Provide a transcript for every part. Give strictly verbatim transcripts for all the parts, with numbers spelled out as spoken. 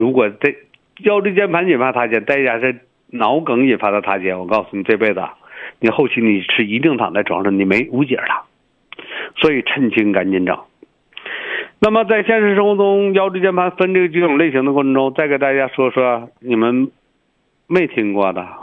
如果这腰椎间盘引发塌陷，再加上脑梗引发的塌陷，我告诉你，这辈子你后期你是一定躺在床上，你没无解了。所以趁轻赶紧整。那么在现实生活中，腰椎间盘分这个几种类型的过程中，再给大家说说你们没听过的。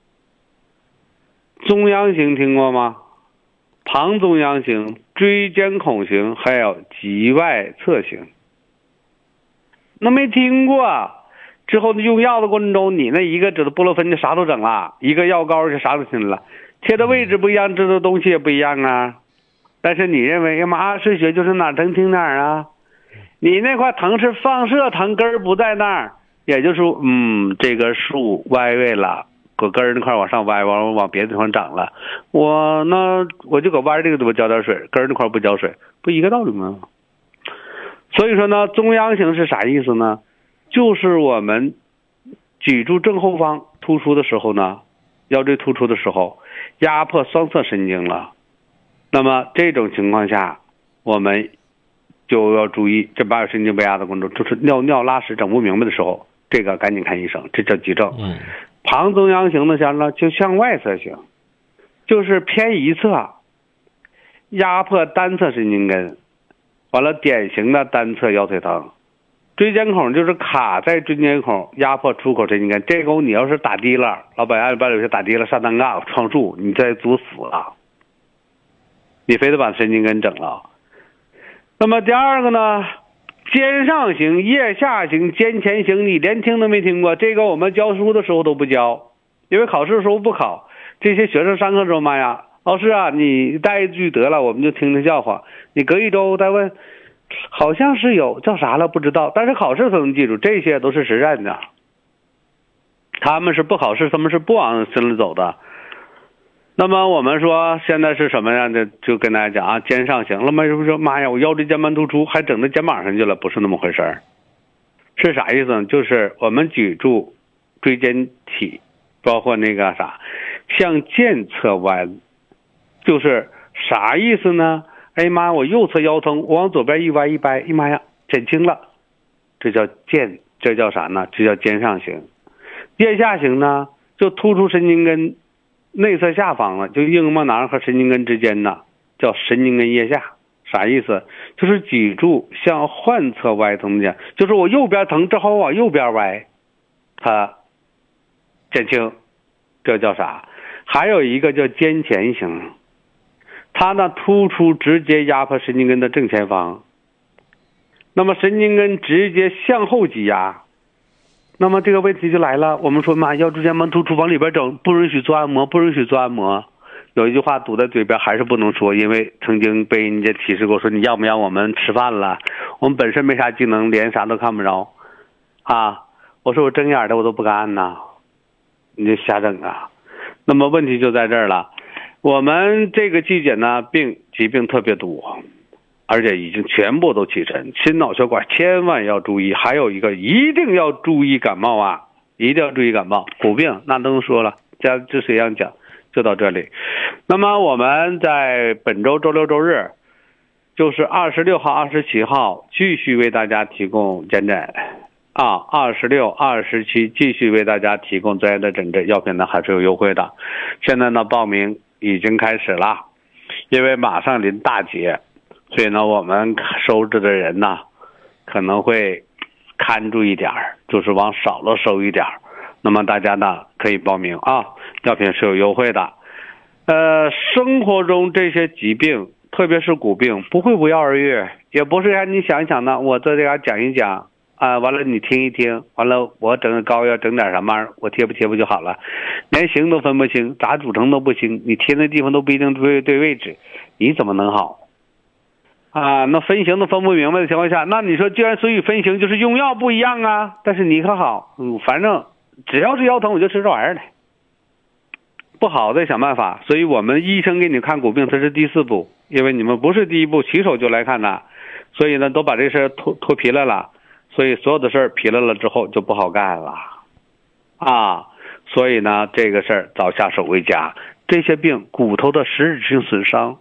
中央型听过吗？旁中央型、椎间孔型，还有脊外侧型。那没听过之后用药的过程中，你那一个指的布洛芬就啥都整了，一个药膏就啥都听了，贴的位置不一样，知道东西也不一样啊。但是你认为要么阿是穴就是哪儿疼听哪儿啊？你那块疼是放射疼，根儿不在那儿，也就是说，嗯，这个树歪位了，搁根儿那块往上歪，往往别的地方长了。我呢，我就搁弯这个地方浇点水，根儿那块不浇水，不一个道理吗？所以说呢，中央型是啥意思呢？就是我们脊柱正后方突出的时候呢，腰椎突出的时候，压迫双侧神经了。那么这种情况下，我们就要注意，这八个神经被压的过程中，就是尿尿拉屎整不明白的时候，这个赶紧看医生，这叫急症。 嗯， 旁中央型的像呢，就向外侧型，就是偏一侧，压迫单侧神经根，完了典型的单侧腰腿疼。椎间孔就是卡在椎间孔，压迫出口神经根。这个你要是打低了，老板按班有些打低了，上单杠创树，你再阻死了。你非得把神经根整了。那么第二个呢，肩上型、腋下型、肩前型，你连听都没听过，这个我们教书的时候都不教，因为考试的时候不考。这些学生上课之后，妈呀，老师啊，你带一句得了，我们就听着笑话。你隔一周再问，好像是有叫啥了不知道，但是考试都能记住，这些都是实战的。他们是不考试，他们是不往心里走的。那么我们说现在是什么样的？就跟大家讲啊，肩上型了吗？是不是？妈呀，我腰椎间盘突出，还整到肩膀上去了，不是那么回事儿。是啥意思呢？就是我们脊柱椎间体，包括那个啥，向健侧弯，就是啥意思呢？哎妈，我右侧腰疼，我往左边一歪一掰，哎妈呀，减轻了，这叫肩，这叫啥呢？这叫肩上型。腋下型呢，就突出神经根内侧下方了，就硬膜囊和神经根之间呢，叫神经根腋下。啥意思？就是脊柱向患侧歪疼讲，就是我右边疼，正好往右边歪，它减轻，这叫啥？还有一个叫肩前型，它呢突出直接压迫神经根的正前方，那么神经根直接向后挤压。那么这个问题就来了，我们说嘛，腰椎间盘突出往里边整，不允许做按摩，不允许做按摩。有一句话堵在嘴边还是不能说，因为曾经被人家提示过，说你要不要我们吃饭了？我们本身没啥技能，连啥都看不着啊！我说我睁眼的我都不干呐，你就瞎整啊！那么问题就在这儿了，我们这个季节呢，病疾病特别多。而且已经全部都起身，心脑血管千万要注意，还有一个一定要注意感冒啊，一定要注意感冒。骨病那都说了，加这谁样讲就到这里。那么我们在本周周六周日，就是二十六号、二十七号继续为大家提供减诊啊，二十六、二十七继续为大家提供专业的诊治，药品呢还是有优惠的。现在呢报名已经开始了，因为马上临大节。所以呢，我们收治的人呢，可能会看住一点儿，就是往少了收一点儿。那么大家呢可以报名啊，药品是有优惠的。呃，生活中这些疾病，特别是骨病，不会不药而愈，也不是让你想一想呢，我在这嘎讲一讲啊，完了你听一听，完了我整个膏药整点什么，我贴不贴不就好了？连型都分不清，咋组成都不清，你贴那地方都不一定对对位置，你怎么能好？啊，那分型都分不明白的情况下，那你说既然所以分型就是用药不一样啊，但是你可好，嗯，反正只要是腰疼我就吃这玩意儿来，不好再想办法。所以我们医生给你看骨病，这是第四步，因为你们不是第一步起手就来看的，所以呢都把这事儿脱脱皮了了，所以所有的事儿皮了了之后就不好干了啊。所以呢这个事儿早下手为佳。这些病骨头的实质性损伤，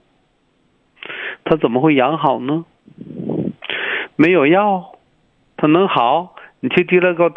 它怎么会养好呢？没有药它能好？ 你去地乐沟